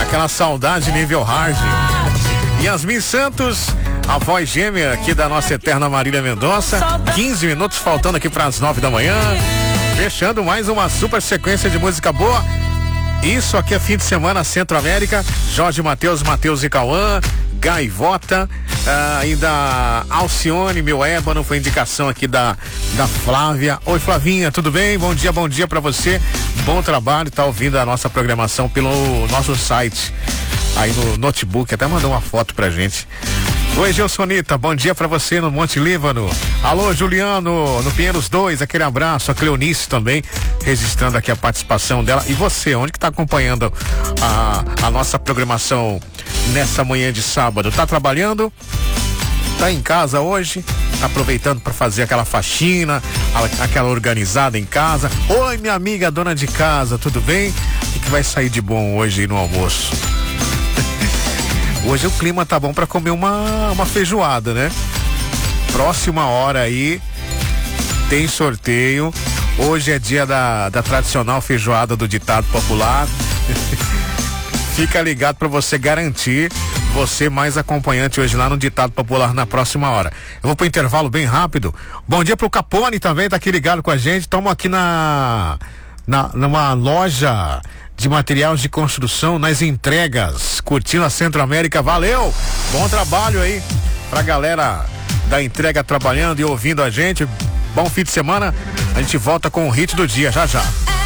Aquela saudade nível hard. Yasmin Santos, a voz gêmea aqui da nossa eterna Marília Mendonça. 15 minutos faltando aqui para as 9 da manhã. Fechando mais uma super sequência de música boa. Isso aqui é fim de semana Centro-América. Jorge Mateus, Mateus e Cauã, Gaivota, ainda Alcione, meu ébano, foi indicação aqui da Flávia. Oi, Flavinha, tudo bem? Bom dia pra você. Bom trabalho, tá ouvindo a nossa programação pelo nosso site, aí no notebook, até mandou uma foto pra gente. Oi, Gelsonita, bom dia pra você no Monte Líbano. Alô, Juliano, no Pinheiros 2, aquele abraço. A Cleonice também, registrando aqui a participação dela. E você, onde que tá acompanhando a nossa programação nessa manhã de sábado? Tá trabalhando? Tá em casa hoje? Tá aproveitando para fazer aquela faxina, aquela organizada em casa? Oi, minha amiga dona de casa, tudo bem? O que vai sair de bom hoje aí no almoço? Hoje o clima tá bom para comer uma feijoada, né? Próxima hora aí tem sorteio. Hoje é dia da tradicional feijoada do ditado popular. Fica ligado para você garantir você mais acompanhante hoje lá no ditado popular na próxima hora. Eu vou pro intervalo bem rápido. Bom dia pro Capone também, tá aqui ligado com a gente. Estamos aqui numa loja de materiais de construção, nas entregas, curtindo a Centro-América. Valeu, bom trabalho aí pra galera da entrega trabalhando e ouvindo a gente. Bom fim de semana, a gente volta com o hit do dia já.